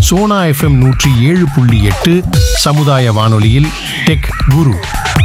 Sona FM 107.8 சமுதாய வானொலியில் tech குரு.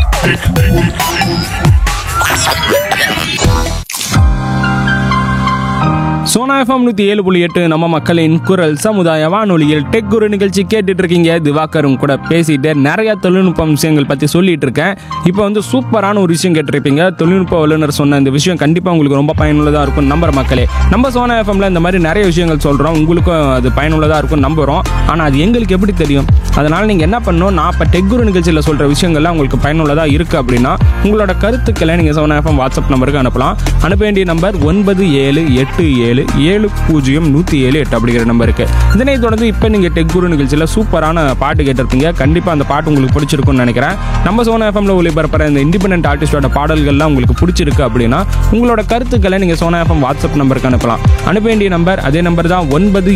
Sona FM 107.8 நம்ம மக்களின் குரல் சமுதாய வானொலியில் டெக் குரு நிகழ்ச்சி கேட்டுட்டு இருக்கீங்க. திவாகரும் கூட பேசிட்டு நிறைய தொழில்நுட்ப விஷயங்கள் பற்றி சொல்லிட்டு இருக்கேன். இப்போ வந்து சூப்பரான ஒரு விஷயம் கேட்டிருப்பீங்க. தொழில்நுட்ப வல்லுநர் சொன்ன இந்த விஷயம் கண்டிப்பாக உங்களுக்கு ரொம்ப பயனுள்ளதாக இருக்கும் நம்புற மக்களே. நம்ம சோனா எஃப்எம்ல இந்த மாதிரி நிறைய விஷயங்கள் சொல்கிறோம், உங்களுக்கும் அது பயனுள்ளதாக இருக்கும் நம்புகிறோம். ஆனால் அது எங்களுக்கு எப்படி தெரியும்? அதனால் நீங்கள் என்ன பண்ணணும், நான் இப்போ டெக் குரு நிகழ்ச்சியில் சொல்கிற விஷயங்கள்லாம் உங்களுக்கு பயனுள்ளதாக இருக்குது அப்படின்னா உங்களோட கருத்துக்களை நீங்கள் சோனா எஃப்எம் வாட்ஸ்அப் நம்பருக்கு அனுப்பலாம். அனுப்ப வேண்டிய நம்பர் 9787700107 அப்படிங்கிற நம்பருக்கு. இதனை தொடர்ந்து இப்போ நீங்கள் டெக் குரு நிகழ்ச்சியில் சூப்பரான பாட்டு கேட்டிருப்பீங்க. கண்டிப்பாக அந்த பாட்டு உங்களுக்கு பிடிச்சிருக்கும்னு நினைக்கிறேன். நம்ம சோனா எஃப்எம்ல ஒளிபரப்புற இந்த இண்டிபெண்டன்ட் ஆர்டிஸ்டோட பாடல்கள்லாம் உங்களுக்கு பிடிச்சிருக்கு அப்படின்னா உங்களோட கருத்துக்களை நீங்கள் சோனா எஃப்எம் வாட்ஸ்அப் நம்பருக்கு அனுப்பலாம். அனுப்ப வேண்டிய நம்பர் அதே நம்பர் தான்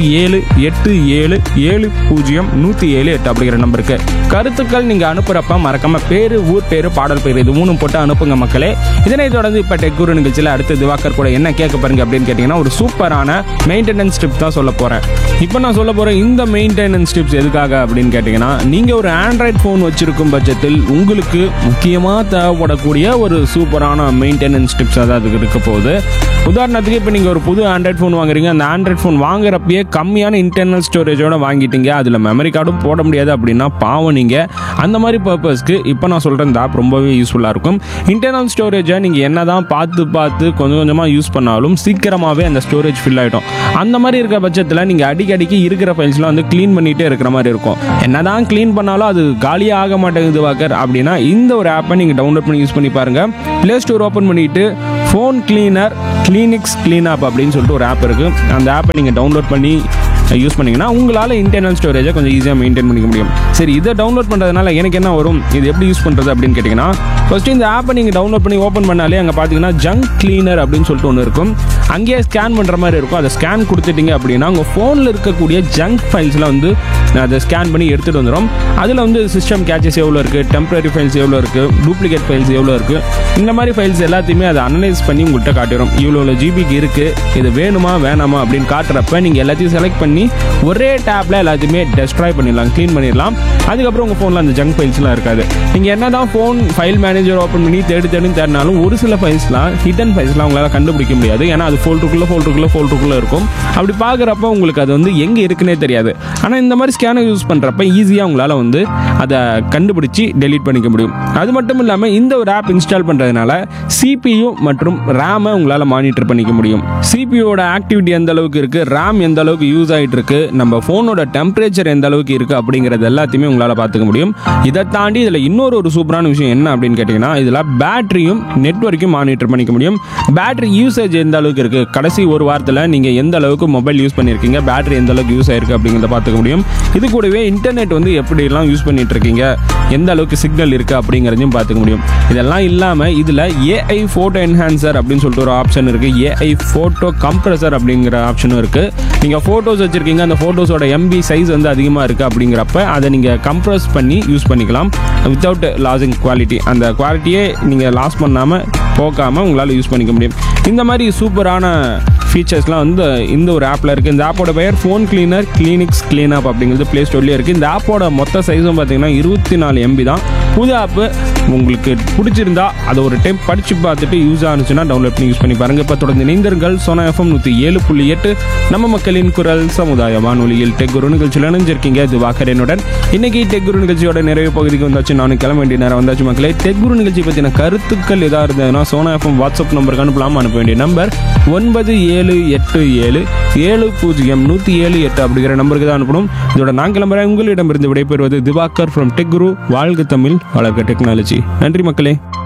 9787700107 அப்படிங்கிற நம்பருக்கு. கருத்துக்கள் நீங்கள் அனுப்புறப்ப மறக்காம பேரு, ஊர் பேரு, பாடல் பேர் இது மூணும் போட்டு அனுப்புங்க மக்களே. இதனை தொடர்ந்து இப்போ டெக் குரு நிகழ்ச்சியில் அடுத்து திவாகர் கூட என்ன கேட்க பாருங்க அப்படின்னு கேட்டிங்கன்னா ஒரு சூப்பரான மெயின்டெனன்ஸ் டிப்ஸ் தான் சொல்ல போகிறேன். இப்போ நான் சொல்ல போகிற இந்த மெயின்டெனன்ஸ் டிப்ஸ் எதுக்காக அப்படின்னு கேட்டிங்கன்னா, நீங்கள் ஒரு ஆண்ட்ராய்ட் ஃபோன் வச்சுருக்கும் பட்சத்தில் உங்களுக்கு முக்கியமாக தேவைப்படக்கூடிய ஒரு சூப்பரான மெயின்டெனன்ஸ் டிப்ஸ் அதாவது இருக்க போகுது. உதாரணத்துக்கு இப்போ நீங்கள் ஒரு புது ஆண்ட்ராய்ட் ஃபோன் வாங்குறீங்க. அந்த ஆண்ட்ராய்ட் ஃபோன் வாங்குறப்பயே கம்மியான இன்டர்னல் ஸ்டோரேஜோட வாங்கிட்டீங்க, அதில் மெமரி கார்டும் போட முடியாது அப்படின்னா பாவம் நீங்கள். அந்த மாதிரி பர்பஸ்க்கு இப்போ நான் சொல்கிற இந்த ஆப் ரொம்பவே யூஸ்ஃபுல்லாக இருக்கும். இன்டர்னல் ஸ்டோரேஜை நீங்கள் என்ன தான் பார்த்து கொஞ்சம் கொஞ்சமாக யூஸ் பண்ணாலும் சீக்கிரமாகவே அந்த ஸ்டோரேஜ் ஃபில் ஆகிடும். அந்த மாதிரி இருக்கிற பட்சத்தில் நீங்கள் அடிக்கடிக்கு இருக்கிற ஃபைல்ஸ்லாம் வந்து க்ளீன் பண்ணிகிட்டே இருக்கிற மாதிரி இருக்கும். என்ன தான் க்ளீன் பண்ணாலும் அது காலியாக ஆக மாட்டேங்குது வாக்கர் அப்படின்னா இந்த ஒரு ஆப்பை நீங்கள் டவுன்லோட் பண்ணி யூஸ் பண்ணி பாருங்கள். ப்ளே ஸ்டோர் ஓப்பன் பண்ணிவிட்டு phone cleaner clinics clean app அப்படின்னு சொல்லிட்டு ஒரு ஆப் இருக்குது. அந்த ஆப்பை நீங்கள் டவுன்லோட் பண்ணி யூஸ் பண்ணிங்கன்னா உங்களால் இன்டர்னல் ஸ்டோரேஜை கொஞ்சம் ஈஸியாக மெயின்டைன் பண்ணிக்க முடியும். சரி, இதை டவுன்லோட் பண்ணுறதுனால எனக்கு என்ன வரும், இது எப்படி யூஸ் பண்ணுறது அப்படின்னு கேட்டிங்கன்னா, ஃபஸ்ட்டு இந்த ஆப்பை நீங்கள் டவுன்லோட் பண்ணி ஓப்பன் பண்ணாலே அங்கே பார்த்தீங்கன்னா ஜங்க் கிளீனர் அப்படின்னு சொல்லிட்டு ஒன்று இருக்கும். அங்கேயே ஸ்கேன் பண்ணுற மாதிரி இருக்கும். அதை ஸ்கேன் கொடுத்துட்டிங்க அப்படின்னா உங்கள் ஃபோனில் இருக்கக்கூடிய ஜங்க் ஃபைல்ஸ்லாம் வந்து அதை ஸ்கேன் பண்ணி எடுத்துகிட்டு வந்துடும். அதில் வந்து சிஸ்டம் கேச்சஸ் எவ்வளோ இருக்குது, டெம்பரரி ஃபைல்ஸ் எவ்வளோ இருக்குது, டூப்ளிகேட் ஃபைல்ஸ் எவ்வளோ இருக்குது, இந்த மாதிரி ஃபைல்ஸ் எல்லாத்தையுமே அதை அனலைஸ் பண்ணி உங்கள்கிட்ட காட்டிடும். இவ்வளோ ஜிபிக்கு இருக்குது, இது வேணுமா வேணாமா அப்படின்னு காட்டுறப்ப நீங்கள் எல்லாத்தையும் செலக்ட் பண்ணி ஒரே டேப்பில் எல்லாத்தையுமே டெஸ்ட்ராய் பண்ணிடலாம், க்ளீன் பண்ணிடலாம். அதுக்கப்புறம் உங்கள் ஃபோனில் அந்த ஜங்க் ஃபைல்ஸ்லாம் இருக்காது. நீங்கள் என்ன தான் ஃபோன் ஃபைல் மேனேஜர் ஓப்பன் பண்ணி தேடினாலும் ஒரு சில ஃபைல்ஸ்லாம் ஹிடன் ஃபைல்ஸ்லாம் உங்களால் கண்டுபிடிக்க முடியாது. ஏன்னா அது ஃபோல்டருக்குள்ளே இருக்கும். அப்படி பார்க்குறப்ப உங்களுக்கு அது வந்து எங்கே இருக்குன்னே தெரியாது. ஆனால் இந்த மாதிரி ஸ்கேனர் யூஸ் பண்ணுறப்ப ஈஸியாக உங்களால் வந்து அதை கண்டுபிடிச்சி டெலீட் பண்ணிக்க முடியும். அது மட்டும் இல்லாமல் இந்த ஒரு ஆப் இன்ஸ்டால் பண்ணுறதுனால CPU மற்றும் ரேமை உங்களால் மானிட்டர் பண்ணிக்க முடியும். CPUவோட ஆக்டிவிட்டி எந்த அளவுக்கு இருக்குது, ரேம் எந்த அளவுக்கு யூஸ் ஆகிட்டு இருக்கு, நம்ம ஃபோனோட டெம்பரேச்சர் எந்த அளவுக்கு இருக்குது அப்படிங்கிறது எல்லாத்தையுமே உங்களால் பார்த்துக்க முடியும். இதை தாண்டி இதில் இன்னொரு சூப்பரான விஷயம் என்ன அப்படின்னு கேட்டிங்கன்னா, இதில் பேட்டரியும் நெட்வொர்க்கையும் மானிட்டர் பண்ணிக்க முடியும். பேட்டரி யூசேஜ் எந்த அளவுக்கு இருக்குது, கடைசி ஒரு வாரத்தில் நீங்கள் எந்த அளவுக்கு மொபைல் யூஸ் பண்ணியிருக்கீங்க, பேட்டரி எந்த அளவுக்கு யூஸ் ஆயிருக்கு அப்படிங்கிறத பார்த்துக்க முடியும். இது கூடவே இன்டர்நெட் வந்து எப்படிலாம் யூஸ் பண்ணிட்டு இருக்கீங்க, எந்த அளவுக்கு சிக்னல் இருக்குது அப்படிங்கிறதையும் பார்த்துக்க முடியும். இதெல்லாம் இல்லாமல் இதில் AI ஃபோட்டோ என்ஹான்சர் அப்படின்னு சொல்லிட்டு ஒரு ஆப்ஷன் இருக்குது. AI ஃபோட்டோ கம்ப்ரஸர் அப்படிங்கிற ஆப்ஷனும் இருக்குது. நீங்கள் ஃபோட்டோஸ் வச்சுருக்கீங்க, அந்த ஃபோட்டோஸோட MB சைஸ் வந்து அதிகமாக இருக்குது அப்படிங்கிறப்ப அதை நீங்கள் கம்ப்ரஸ் பண்ணி யூஸ் பண்ணிக்கலாம் வித்தவுட் லாஸிங் குவாலிட்டி. அந்த குவாலிட்டியே நீங்கள் லாஸ் பண்ணாமல் போக்காமல் உங்களால் யூஸ் பண்ணிக்க முடியும். இந்த மாதிரி சூப்பரான ஃபீச்சர்ஸ்லாம் வந்து இந்த ஒரு ஆப்பில் இருக்குது. இந்த ஆப்போட பெயர் phone cleaner clinics clean app அப்படிங்கிறது ப்ளே ஸ்டோர்லேயே இருக்குது. இந்த ஆப்போட மொத்த சைஸும் பார்த்தீங்கன்னா 24 MB தான். புது ஆப்பு உங்களுக்கு பிடிச்சிருந்தா அதை ஒரு டைம் படித்து பார்த்துட்டு யூஸ் ஆனிச்சுன்னா டவுன்லோட் பண்ணி யூஸ் பண்ணி பாருங்கள். இப்போ தொடர்ந்து இணைந்தர்கள் சோனா எஃப்எம் 107.8 நம்ம மக்களின் குரல் சமுதாய வானொலியில் டெக் குரு நிகழ்ச்சியில் இணைஞ்சிருக்கீங்க. இது வாக்கரனுடன். இன்னைக்கு டெக் குரு நிகழ்ச்சியோட நிறைய பகுதிக்கு வந்தாச்சு. நானும் கிளம்ப வேண்டிய நேரம் வந்தாச்சு மக்களே. டெக் குரு நிகழ்ச்சி பற்றின கருத்துக்கள் எதாக இருந்ததுன்னா சோனா எஃப்எம் வாட்ஸ்அப் நம்பருக்கு அனுப்பலாம். அனுப்ப வேண்டிய நம்பர் 9787700107 அப்படிங்கிற நம்பருக்கு தான் அனுப்பணும். இதோட நான் கிளம்புறேன். உங்களிடமிருந்து விடைபெறுவது திவாகர் ஃப்ரம் டெக் குரு. வாழ்க தமிழ், வளர்க டெக்னாலஜி. நன்றி மக்களே.